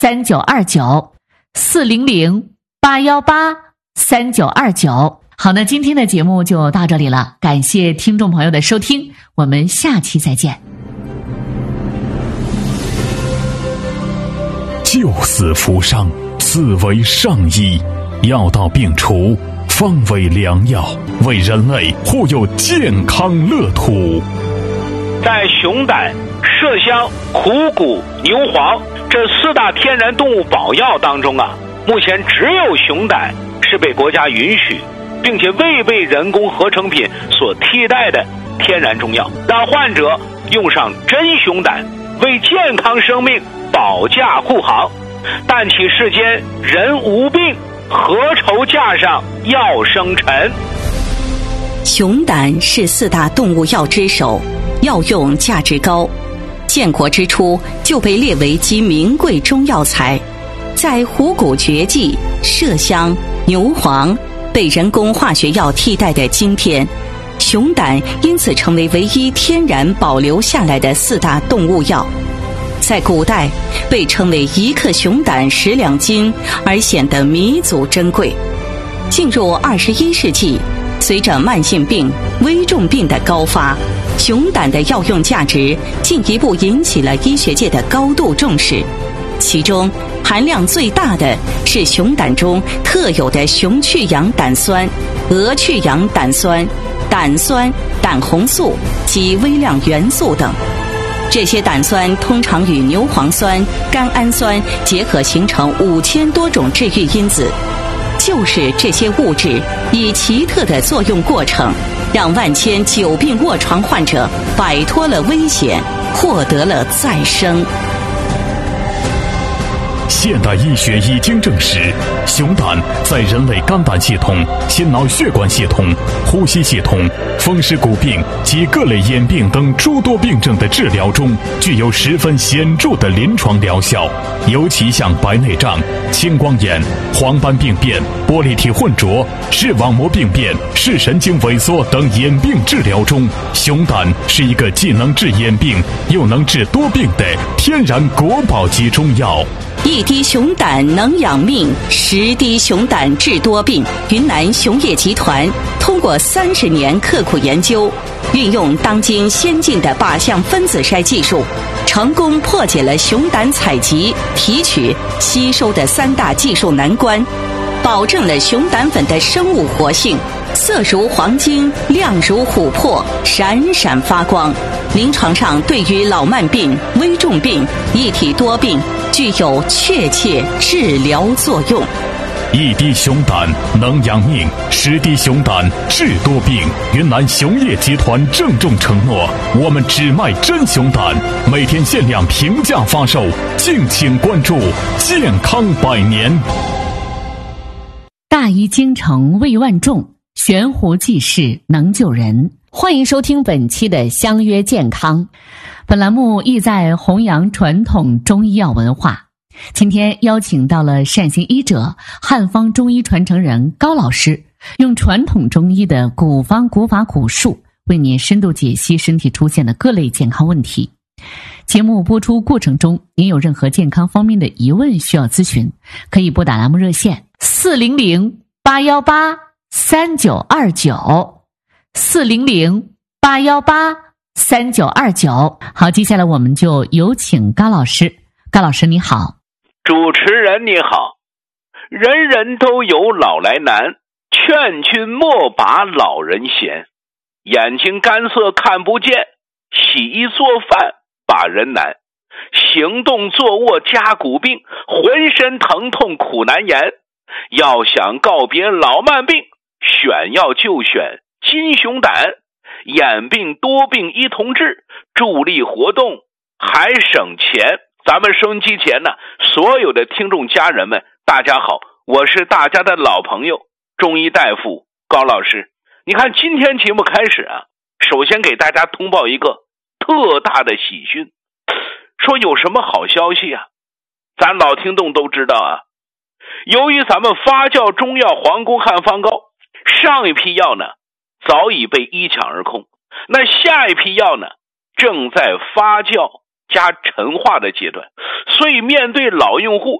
，400-818-3929。好，那今天的节目就到这里了，感谢听众朋友的收听，我们下期再见。 救死扶伤，此为上医，药到病除，方为良药，为人类护佑健康乐土。 在熊胆、麝香、虎骨、牛黄这4大天然动物保药当中啊，目前只有熊胆是被国家允许并且未被人工合成品所替代的天然中药，让患者用上真熊胆，为健康生命保驾护航。但其世间人无病，何愁架上药生尘。 熊胆是4大动物药之首，药用价值高，建国之初就被列为极名贵中药材。在虎骨绝迹、麝香、牛黄被人工化学药替代的今天，熊胆因此成为唯一天然保留下来的4大动物药。在古代被称为1克熊胆10两金，而显得弥足珍贵。进入21世纪，随着慢性病、危重病的高发，熊胆的药用价值进一步引起了医学界的高度重视。其中含量最大的是熊胆中特有的熊去氧胆酸、鹅去氧胆酸、胆酸、胆红素及微量元素等。这些胆酸通常与牛磺酸、甘氨酸结合，形成5000多种治愈因子。就是这些物质以奇特的作用过程，让万千久病卧床患者摆脱了危险，获得了再生。 现代医学已经证实，熊胆在人类肝胆系统、心脑血管系统、呼吸系统、风湿骨病及各类眼病等诸多病症的治疗中，具有十分显著的临床疗效。尤其像白内障、青光眼、黄斑病变、玻璃体混浊、视网膜病变、视神经萎缩等眼病治疗中，熊胆是一个既能治眼病又能治多病的天然国宝级中药。 1滴熊胆能养命，10滴熊胆治多病。云南熊业集团通过30年刻苦研究，运用当今先进的靶向分子筛技术，成功破解了熊胆采集、提取、吸收的3大技术难关，保证了熊胆粉的生物活性，色如黄金，亮如琥珀，闪闪发光。临床上对于老慢病、危重病、一体多病具有确切治疗作用。 1滴熊胆能养命，10滴熊胆治多病。云南熊业集团郑重承诺，我们只卖真熊胆，每天限量平价发售，敬请关注。健康百年。 大医精诚为万众，悬壶济世能救人。欢迎收听本期的相约健康，本栏目意在弘扬传统中医药文化。今天邀请到了善行医者、汉方中医传承人高老师，用传统中医的古方古法古术，为您深度解析身体出现的各类健康问题。节目播出过程中，您有任何健康方面的疑问需要咨询，可以拨打栏目热线400-818-3929。400-818-3929。好，接下来我们就有请高老师。高老师你好。 主持人你好。人人都有老来难，劝君莫把老人嫌。眼睛干涩看不见，洗衣做饭把人难。行动坐卧加骨病，浑身疼痛苦难言。要想告别老慢病，选药就选金熊胆，眼病多病一同治，助力活动还省钱。咱们收音机前呢，所有的听众家人们，大家好，我是大家的老朋友中医大夫高老师。你看今天节目开始啊，首先给大家通报一个特大的喜讯，说有什么好消息啊？咱老听众都知道啊，由于咱们发酵中药黄宫汉方膏上一批药呢早已被一抢而空，那下一批药呢正在发酵加陈化的阶段，所以面对老用户